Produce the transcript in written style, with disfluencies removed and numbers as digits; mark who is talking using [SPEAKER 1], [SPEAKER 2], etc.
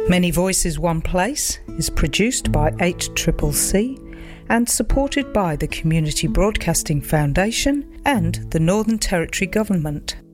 [SPEAKER 1] Many Voices One Place is produced by HCCC and supported by the Community Broadcasting Foundation and the Northern Territory Government.